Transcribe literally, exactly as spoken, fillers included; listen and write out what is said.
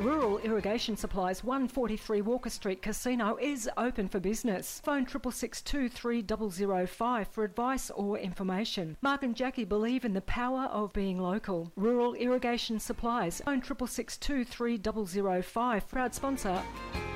Rural Irrigation Supplies, one forty-three Walker Street Casino is open for business. Phone six six six, two three zero zero five for advice or information. Mark and Jackie believe in the power of being local. Rural Irrigation Supplies, phone six six six, two three zero zero five. Proud sponsor.